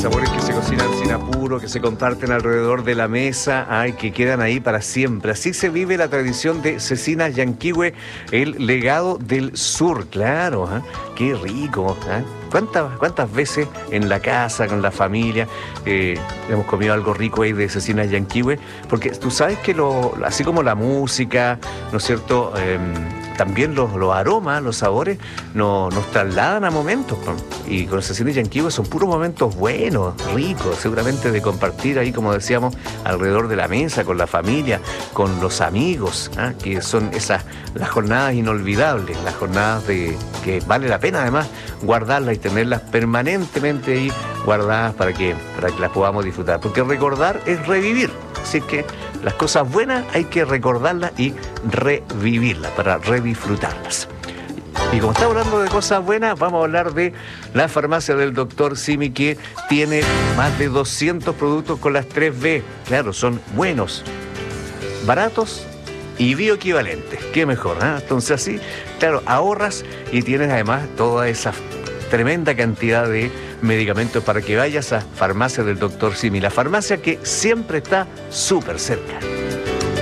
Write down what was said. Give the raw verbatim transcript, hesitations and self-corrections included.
sabores que se cocinan sin apuro, que se comparten alrededor de la mesa, ay, que quedan ahí para siempre. Así se vive la tradición de Cecinas Llanquihue, el legado del sur, claro, ¿eh? Qué rico, ¿eh? ¿Cuántas, ¿Cuántas veces en la casa, con la familia, eh, hemos comido algo rico ahí de Cecinas Llanquihue? Porque tú sabes que lo, así como la música, ¿no es cierto?, eh, también los, los aromas, los sabores nos, nos trasladan a momentos, ¿no? Y con Cecinas Llanquihue son puros momentos buenos, ricos, seguramente de compartir ahí, como decíamos, alrededor de la mesa, con la familia, con los amigos, ¿eh? Que son esas las jornadas inolvidables, las jornadas de que vale la pena además guardarlas y tenerlas permanentemente ahí guardadas para que, para que las podamos disfrutar, porque recordar es revivir. Así que las cosas buenas hay que recordarlas y revivirlas para redisfrutarlas. Y como estamos hablando de cosas buenas, vamos a hablar de la farmacia del doctor Simi, que tiene más de doscientos productos con las tres B. Claro, son buenos, baratos y bioequivalentes. Qué mejor, ¿eh? Entonces así, claro, ahorras y tienes además toda esa tremenda cantidad de medicamentos para que vayas a farmacia del doctor Simi, la farmacia que siempre está súper cerca.